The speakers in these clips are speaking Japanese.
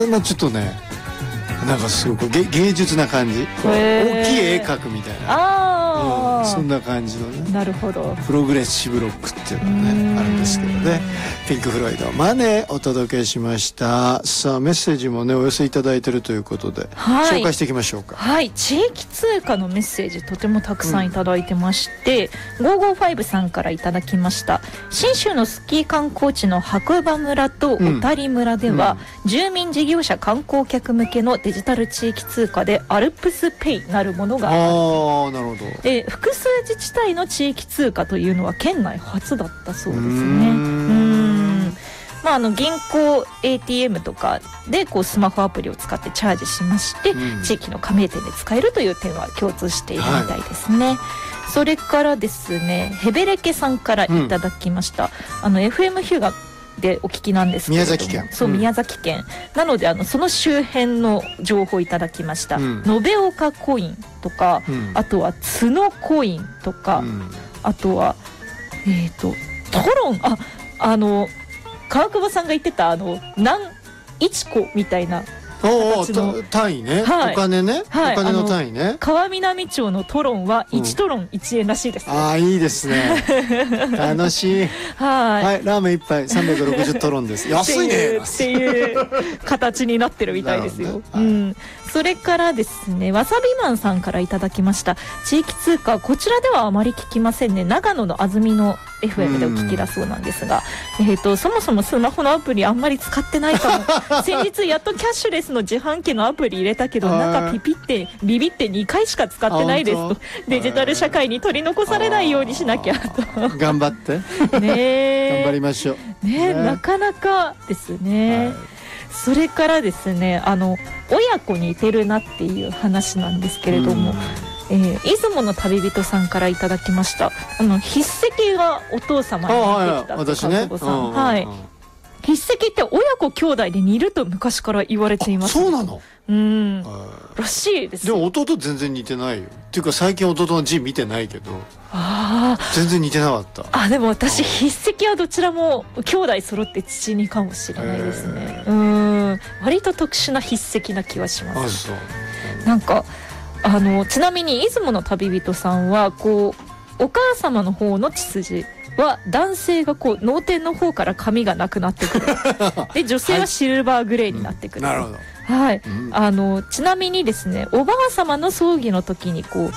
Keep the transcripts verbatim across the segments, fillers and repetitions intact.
まあちょっとね、なんかすごく芸芸術な感じ、大きい絵描くみたいな、あ、うん、そんな感じのね、 なるほど、 プログレッシブロックっていうのがねあるんですけどね。ピンク・フロイドマネーお届けしました。さあメッセージもねお寄せいただいてるということで、はい、紹介していきましょうか。 はい、地域通貨のメッセージとてもたくさんいただいてまして、うん、ごーごーごさんからいただきました。信州のスキー観光地の白馬村と小谷村では、うん、住民事業者観光客向けのデジタル地域通貨でアルプスペイなるものがある。あー、なるほど。 で複数自治体の地域通貨というのは県内初だったそうですね。うーん、まあ、あの銀行 エーティーエム とかでこうスマホアプリを使ってチャージしまして、うん、地域の加盟店で使えるという点は共通しているみたいですね、はい、それからですね、ヘベレケさんからいただきました、うん、あの エフエム ヒューガでお聞きなんですけれども、宮崎県、そう、うん、宮崎県なので、あのその周辺の情報いただきました、うん、延岡コインとか、うん、あとは角コインとか、うん、あとはえっ、ー、とトロン、あ、あの川久保さんが言ってたあの何一個みたいな形の単位ね、はい、お金ね、はい、お金の単位ね。 川南町のトロンはいちトロンいちえんらしいです、ね、 うん、ああいいですね楽しいはい、はい、ラーメンいっぱいさんびゃくろくじゅうトロンです安いねっていう形になってるみたいですよ、ね、はい、うん、それからですね、わさびマンさんからいただきました。地域通貨こちらではあまり聞きませんね。長野の安曇野 エフエム でお聞きだそうなんですが、えーとそもそもスマホのアプリあんまり使ってないかも先日やっとキャッシュレスの自販機のアプリ入れたけどなんかピピってビビってにかいしか使ってないですと、デジタル社会に取り残されないようにしなきゃと頑張ってね頑張りましょうね, ねなかなかですね、はい、それからですね、あの親子に似てるなっていう話なんですけれども、えー、出雲の旅人さんからいただきました。あの筆跡がお父様に似てきたと、 私ね、 さん、はい、筆跡って親子兄弟で似ると昔から言われています。 そうなの、 うん、らしいです。 でも弟全然似てないよっていうか、最近弟の字見てないけど、 あ全然似てなかった。 あ、でも私筆跡はどちらも兄弟揃って父にかもしれないですね。うん、割と特殊な筆跡な気はします。あ、そう、うん、なんかあのちなみに出雲の旅人さんはこうお母様の方の血筋は男性がこう脳天の方から髪がなくなってくるで女性はシルバーグレーになってくる、はい、うん、なるほど、はい、うん、あのちなみにですね、おばあ様の葬儀の時にこ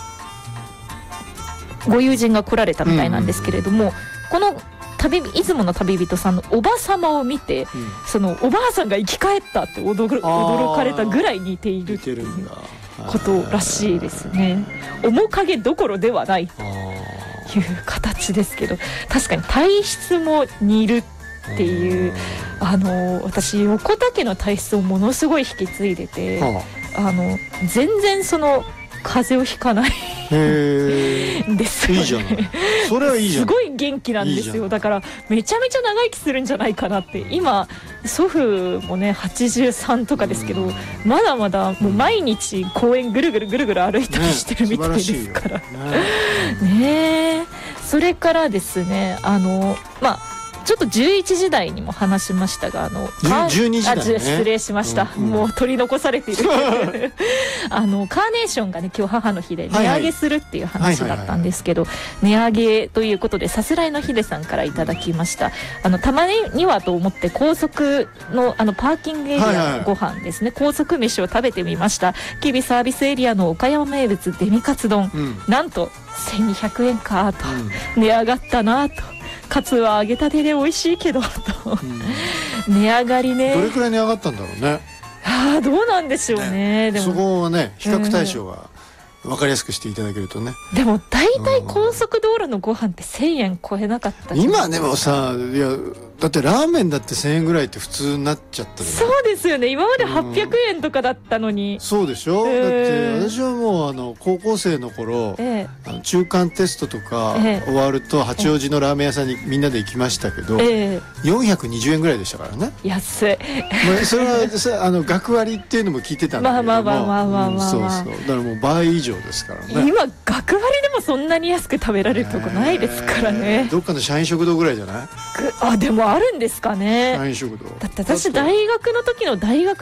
うご友人が来られたみたいなんですけれども、うん、この旅出雲の旅人さんのおば様を見て、うん、そのおばあさんが生き返ったって驚、驚かれたぐらい似ているっていうことらしいですね。面影どころではないという形ですけど、確かに体質も似るっていう、あの私横田家の体質をものすごい引き継いでて、あの全然その風邪をひかないですよね。いいじゃない。それはいいじゃん。すごい元気なんですよ。いいだからめちゃめちゃ長生きするんじゃないかなって。今祖父もねはちじゅうさんとかですけど、うん、まだまだもう毎日公園ぐるぐるぐるぐる歩いたりしてるみたいですから、ね、ねえ。それからですね、あのまあちょっとじゅういちじ台にも話しましたが、あのじゅうにじだよね、 失礼しました、うんうん、もう取り残されているあのカーネーションがね今日母の日で値上げするっていう話だったんですけど、値上げということでさすらいのひでさんからいただきました。あのたまにはと思って高速 の, あのパーキングエリアのご飯ですね、はいはい、高速飯を食べてみました。吉備サービスエリアの岡山名物デミカツ丼、うん、なんとせんにひゃくえんかと、うん、値上がったなと、カツは揚げたてで美味しいけどと、うん、値上がりね。 どれくらい値上がったんだろうね。 ああ、どうなんでしょう ね, ねでもそこはね比較対象が分かりやすくしていただけるとね。 でも大体高速道路のご飯ってせんえん超えなかった。 今でもさ、いやだってラーメンだってせんえんぐらいって普通になっちゃったじゃない。 そうですよね。今まではっぴゃくえんとかだったのに、うん、 そうでしょ、えー、だって私はもうあの高校生の頃、えー、あの中間テストとか終わると八王子のラーメン屋さんにみんなで行きましたけど、えー、よんひゃくにじゅうえんぐらいでしたからね。 安い、 まあ、それはさあの学割っていうのも聞いてたんだけども、まあまあまあまあまあ、そうそう、だからもう倍以上ですからね。 今学割でもそんなに安く食べられるとこないですからね、 えー、どっかの社員食堂ぐらいじゃない。 あ、でもあるんですかね。 社員食堂だって私大学の時の大学